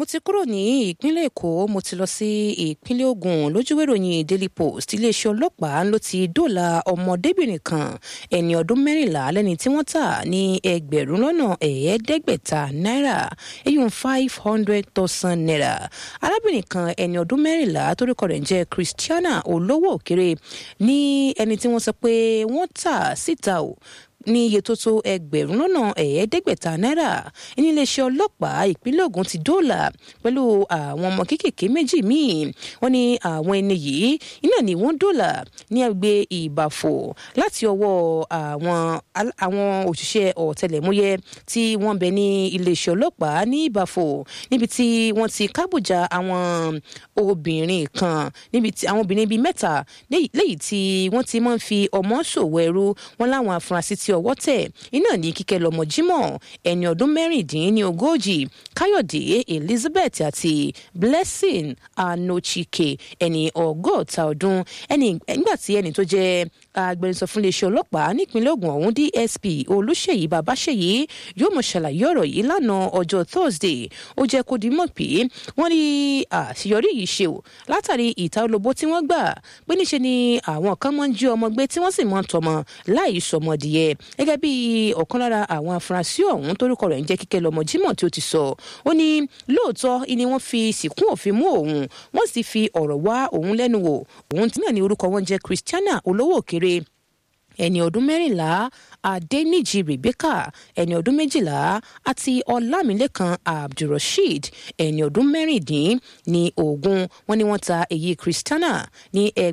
ti kúrò ní ìpínlẹ̀ Èkó mo ti lọ sí ìpínlẹ̀ Ògùn. Lójúwé ìròyìn Daily Post iléeṣẹ́ ọlọ́pàá ló ti dóòlà ọmọdébìnrin kan ẹni ọdún 14 lẹ́ni tí wọ́n tà ní ẹgbẹ̀rún lọ́nà ẹ̀ẹ́dẹ́gbẹ̀ta náírà eyín 500,000 naira. Arábìnrin kan ẹni ọdún 14 torúkọ rẹ̀ ń jẹ́ Christiana olówó òkèrè ní ẹni tí wọ́n sọ pé wọ́n tà síta o ní iye tó tó ẹgbẹ̀rún lọ́nà ẹ̀ẹ́dẹ́gbẹ̀ta náírà. Iléeṣẹ́ ọlọ́pàá ìpínlẹ̀ Ògùn ti dóòlà pẹ̀lú àwọn ọmọ kéékèèké méjì míì. Wọ́n ní àwọn ẹni yìí iná ni wọ́n dóòlà ní agbègbè Ìbàfò láti ọwọ́ àwọn òṣìṣẹ́ ọ̀tẹlẹ̀múyẹ́ tí wọ́n bẹ ní iléeṣẹ́ ọlọ́pàá ní Ìbàfò níbi tí wọ́n ti kábùjà àwọn obìnrin kan níbi tí àwọn obìnrin bíi 3 léyìí tí wọ́n ti máa ń fi ọmọ ṣòwò ẹrú. Wọ́n láwọn afurasí tí ọwọ́ tẹ̀ iná ní Kíkẹ́ lọ́mọ Jímọ̀ ẹni ọdún 36, Káyọ̀dé Elizabeth àti Blessing Anochike ẹni 60 ọdún. Nígbà tí ẹni tó jẹ́ agbẹnusọ fún iléeṣẹ́ ọlọ́pàá nípínlẹ̀ Ògùn ọ̀hún DSP Olúṣèyí Babáṣèyí yóò mọ̀ ṣàlàyé ọ̀rọ̀ yìí lánàá ọjọ́ Thursday. Ó jẹ́ kó di mọ̀ pé wọ́n rí àṣeyọrí yìí ṣe o látàrí ìta olóbó tí wọ́n gbà pé níṣe ni àwọn kan máa ń jí ọmọ gbé tí wọ́n sì máa ń tọmọ láì sọmọdìyẹ. Gẹ́gẹ́ bí ọ̀kan lára àwọn afurasí ọ̀hún torúkọ rẹ̀ ń jẹ́ Kíkẹ́ lọ́mọ Jímọ̀ tí ó ti sọ, ó ní lóòótọ́ ni wọ́n fi sìnkún òfin mú òun, wọ́n sì fi ọ̀rọ̀ wá òun lẹ́nu wò. Òun tí náà ní orúkọ wọn jẹ́ Christiana olówó òkèrè ẹni ọdún 14, Adéníjì Rebecca ẹni ọdún 12 àti Ọlámilékan Abdulrasheed ẹni ọdún 16. Wọ́n ní wọ́n ta èyí Christiana ní